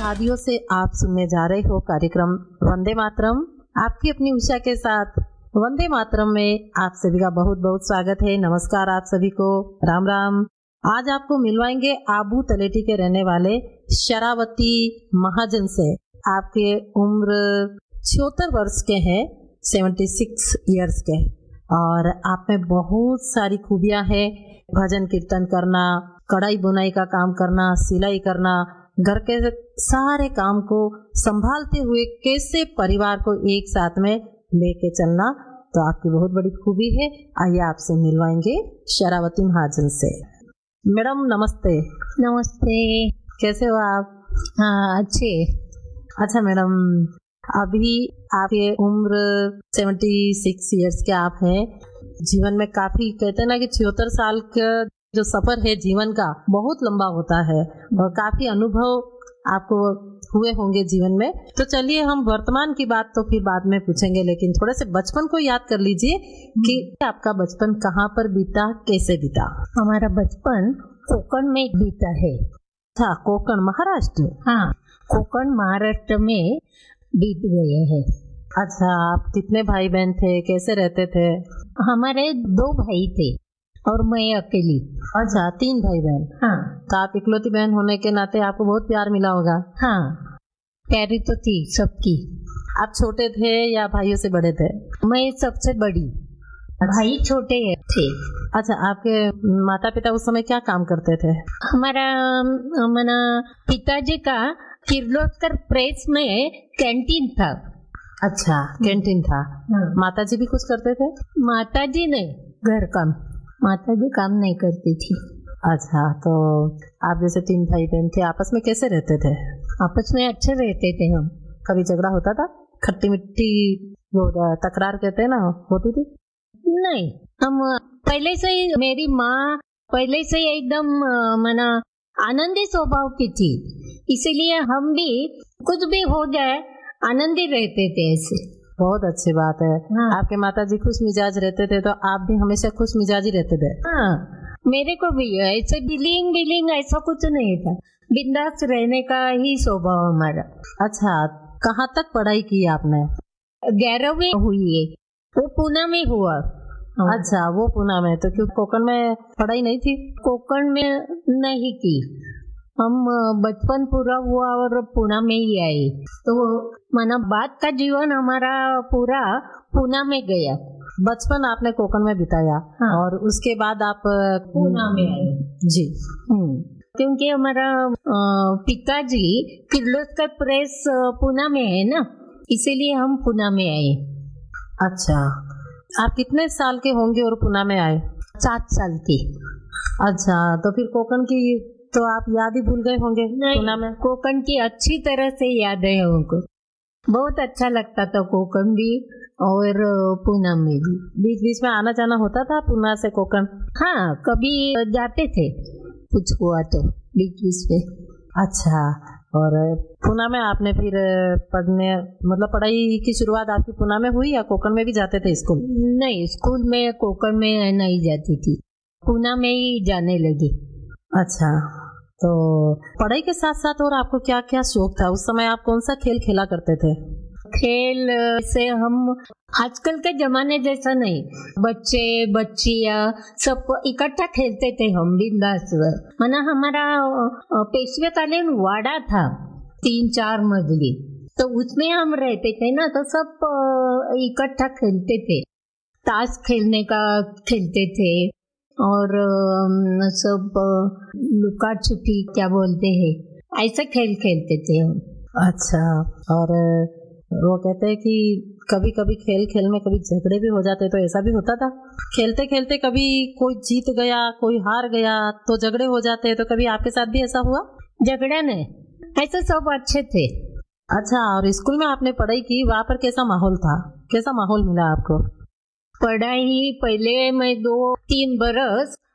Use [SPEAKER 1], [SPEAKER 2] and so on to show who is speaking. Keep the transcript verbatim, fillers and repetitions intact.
[SPEAKER 1] शादियों से आप सुनने जा रहे हो कार्यक्रम वंदे मातरम, आपकी अपनी उषा के साथ। वंदे मातरम में आप सभी का बहुत बहुत स्वागत है। नमस्कार आप सभी को, राम राम। आज आपको मिलवाएंगे आबू तलेटी के रहने वाले शरावती महाजन से। आपके उम्र छिहत्तर वर्ष के हैं, छिहत्तर इयर्स के, और आप में बहुत सारी खूबियां हैं। भजन कीर्तन करना, कढ़ाई बुनाई का काम करना, सिलाई करना, घर के सारे काम को संभालते हुए कैसे परिवार को एक साथ में लेके चलना, तो आपकी बहुत बड़ी खूबी है। आइए आपसे मिलवाएंगे शरावती महाजन से। मैडम नमस्ते।
[SPEAKER 2] नमस्ते।
[SPEAKER 1] कैसे हो आप?
[SPEAKER 2] हाँ अच्छे।
[SPEAKER 1] अच्छा मैडम, अभी आपकी उम्र छिहत्तर इयर्स के आप हैं। जीवन में काफी, कहते हैं ना कि छिहत्तर साल का जो सफर है जीवन का बहुत लंबा होता है और काफी अनुभव आपको हुए होंगे जीवन में। तो चलिए हम वर्तमान की बात तो फिर बाद में पूछेंगे, लेकिन थोड़े से बचपन को याद कर लीजिए कि आपका बचपन कहाँ पर बीता, कैसे बीता?
[SPEAKER 2] हमारा बचपन कोकण में बीता है।
[SPEAKER 1] था कोकण महाराष्ट्र?
[SPEAKER 2] हाँ, कोकण महाराष्ट्र में बीत गए हैं।
[SPEAKER 1] अच्छा, आप कितने भाई बहन थे, कैसे रहते थे?
[SPEAKER 2] हमारे दो भाई थे और मैं अकेली।
[SPEAKER 1] अच्छा, तीन भाई बहन।
[SPEAKER 2] हाँ।
[SPEAKER 1] तो आप इकलौती बहन होने के नाते आपको बहुत प्यार मिला होगा।
[SPEAKER 2] हाँ, प्यारी तो थी सबकी।
[SPEAKER 1] आप छोटे थे या भाइयों से बड़े थे?
[SPEAKER 2] मैं सबसे बड़ी। भाई छोटे थे।
[SPEAKER 1] अच्छा, आपके माता पिता उस समय क्या काम करते थे?
[SPEAKER 2] हमारा मना पिताजी का किर्लोस्कर प्रेस में कैंटीन था।
[SPEAKER 1] अच्छा, कैंटीन था।
[SPEAKER 2] हाँ।
[SPEAKER 1] माताजी भी कुछ करते थे?
[SPEAKER 2] माताजी ने घर काम, माताजी काम नहीं करती थी।
[SPEAKER 1] अच्छा, तो आप जैसे तीन भाई बहन थे, आपस में कैसे रहते थे?
[SPEAKER 2] आपस में अच्छे रहते थे हम।
[SPEAKER 1] कभी झगड़ा होता था? खट्टी मिट्टी वो तकरार कहते हैं ना, होती थी?
[SPEAKER 2] नहीं, हम पहले से ही, मेरी माँ पहले से ही एकदम मना आनंदी स्वभाव की थी, इसीलिए हम भी कुछ भी हो जाए आनंदी रहते थे ऐसे।
[SPEAKER 1] बहुत अच्छी बात है। हाँ। आपके माताजी खुश मिजाज रहते थे तो आप भी हमेशा खुश मिजाजी रहते थे?
[SPEAKER 2] हाँ, मेरे को भी ऐसे डीलिंग डीलिंग ऐसा कुछ नहीं था, बिंदास रहने का ही स्वभाव हमारा।
[SPEAKER 1] अच्छा, कहाँ तक पढ़ाई की आपने?
[SPEAKER 2] ग्यारहवीं हुई है, वो पुणे में हुआ।
[SPEAKER 1] हाँ। अच्छा, वो पुणे में, तो क्यों कोकण में पढ़ाई नहीं थी?
[SPEAKER 2] कोकण में नहीं की, हम बचपन पूरा हुआ और पुणे में ही आए, तो माना बाद का जीवन हमारा पूरा पुणे में गया।
[SPEAKER 1] बचपन आपने कोकण में बिताया। हाँ। और उसके बाद आप
[SPEAKER 2] पुणे में आए।
[SPEAKER 1] जी।
[SPEAKER 2] हम्म, क्योंकि हमारा पिताजी किर्लोस्कर प्रेस पुणे में है ना, इसीलिए हम पुणे में आए।
[SPEAKER 1] अच्छा, आप कितने साल के होंगे और पुणे में आए?
[SPEAKER 2] सात साल की।
[SPEAKER 1] अच्छा, तो फिर कोकण की तो आप याद ही भूल गए होंगे?
[SPEAKER 2] पुणे में कोकण की अच्छी तरह से याद है हमको, बहुत अच्छा लगता था कोकण भी और पुणे में भी।
[SPEAKER 1] बीच बीच में आना जाना होता था पुणे से कोकण?
[SPEAKER 2] हाँ, कभी जाते थे, कुछ हुआ तो बीच बीच में।
[SPEAKER 1] अच्छा, और पुणे में आपने फिर पढ़ने, मतलब पढ़ाई की शुरुआत आपकी पुणे में हुई या कोकण में भी जाते थे स्कूल?
[SPEAKER 2] नहीं, स्कूल में कोकण में नहीं जाती थी, पुणे में ही जाने लगी।
[SPEAKER 1] अच्छा, तो पढ़ाई के साथ साथ और आपको क्या क्या शौक था? उस समय आप कौन सा खेल खेला करते थे?
[SPEAKER 2] खेल से हम आजकल के जमाने जैसा नहीं, बच्चे बच्चियां सब इकट्ठा खेलते थे हम बिंदास। माना हमारा पेशवेकालीन वाड़ा था, तीन चार मजली, तो उसमें हम रहते थे ना, तो सब इकट्ठा खेलते थे। ताश खेलने का खेलते थे और सब लुका छुपी क्या बोलते हैं, ऐसा खेल खेलते थे हम।
[SPEAKER 1] अच्छा, और वो कहते हैं कि कभी कभी खेल खेल में कभी झगड़े भी हो जाते, तो ऐसा भी होता था? खेलते खेलते कभी कोई जीत गया, कोई हार गया, तो झगड़े हो जाते, तो कभी आपके साथ भी ऐसा हुआ?
[SPEAKER 2] झगड़ा नहीं, ऐसे सब अच्छे थे।
[SPEAKER 1] अच्छा, और स्कूल में आपने पढ़ाई की, वहाँ पर कैसा माहौल था, कैसा माहौल मिला आपको?
[SPEAKER 2] पढ़ाई पहले मैं दो तीन बरस